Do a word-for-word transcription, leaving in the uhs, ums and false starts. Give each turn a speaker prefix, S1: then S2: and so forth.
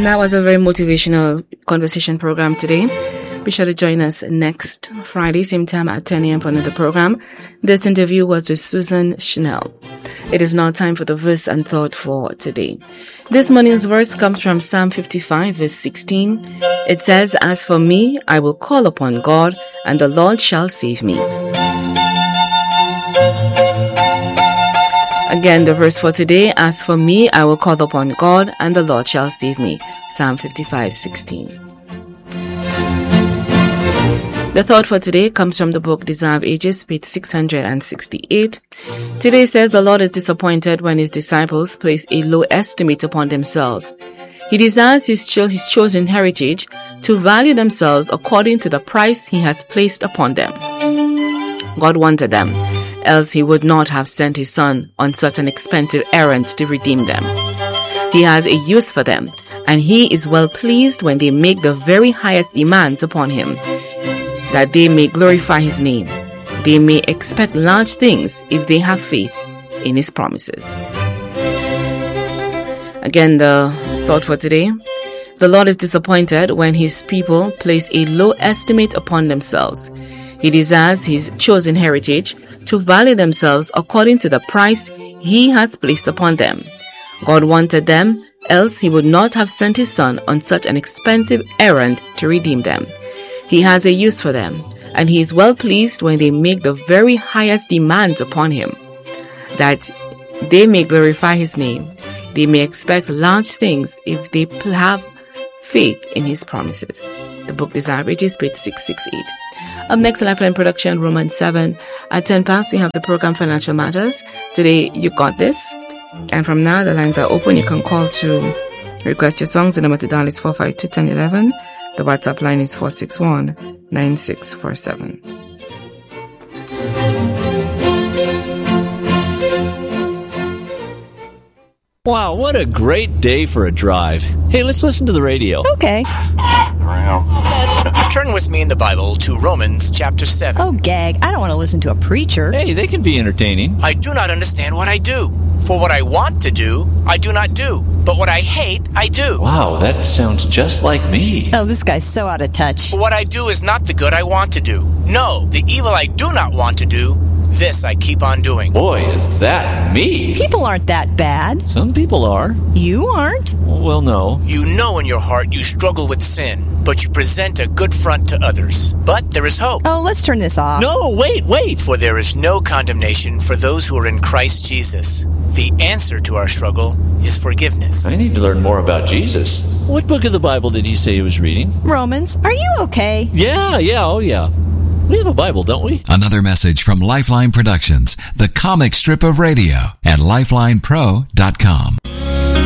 S1: And that was a very motivational conversation program today. Be sure to join us next Friday, same time at ten a.m. for another program. This interview was with Susan Schnell. It is now time for the verse and thought for today. This morning's verse comes from Psalm fifty-five, verse sixteen. It says, "As for me, I will call upon God, and the Lord shall save me." Again, the verse for today, "As for me, I will call upon God, and the Lord shall save me." Psalm fifty-five, sixteen. The thought for today comes from the book Desire of Ages, page six hundred sixty-eight. Today says, the Lord is disappointed when his disciples place a low estimate upon themselves. He desires his, cho- his chosen heritage to value themselves according to the price he has placed upon them. God wanted them, else he would not have sent his son on such an expensive errand to redeem them. He has a use for them, and he is well pleased when they make the very highest demands upon him, that they may glorify his name. They may expect large things if they have faith in his promises. Again, the thought for today. The Lord is disappointed when his people place a low estimate upon themselves. He desires his chosen heritage to value themselves according to the price he has placed upon them. God wanted them, else he would not have sent his son on such an expensive errand to redeem them. He has a use for them, and he is well pleased when they make the very highest demands upon him, that they may glorify his name. They may expect large things if they have faith in his promises. The book Desire of Ages, page six sixty-eight. Up next, Lifeline Production, Romans seven. At ten past, we have the program Financial Matters. Today, you got this. And from now, the lines are open. You can call to request your songs. The number to dial is four five two, one zero one one. The WhatsApp line is four six one, nine six four seven.
S2: Wow, what a great day for a drive. Hey, let's listen to the radio.
S3: Okay.
S4: Turn with me in the Bible to Romans chapter seven.
S3: Oh, gag. I don't want to listen to a preacher.
S2: Hey, they can be entertaining.
S4: I do not understand what I do. For what I want to do, I do not do. But what I hate, I do.
S2: Wow, that sounds just like me.
S3: Oh, this guy's so out of touch.
S4: For what I do is not the good I want to do. No, the evil I do not want to do, this I keep on doing.
S2: Boy, is that me.
S3: People aren't that bad.
S2: Some people are.
S3: You aren't?
S2: Well, no.
S4: You know in your heart you struggle with sin, but you present a good front to others. But there is hope.
S3: Oh, let's turn this off.
S2: No, wait, wait.
S4: For there is no condemnation for those who are in Christ Jesus. The answer to our struggle is forgiveness.
S2: I need to learn more about Jesus. What book of the Bible did he say he was reading?
S3: Romans. Are you okay?
S2: Yeah, yeah, oh yeah. We have a Bible, don't we?
S5: Another message from Lifeline Productions, the comic strip of radio at lifeline pro dot com.